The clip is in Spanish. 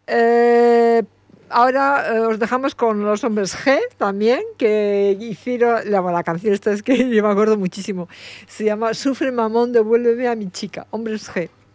Eh, Ahora os dejamos con los Hombres G también, que hicieron la canción esta es que yo me acuerdo muchísimo. Se llama Sufre mamón, devuélveme a mi chica. Hombres G.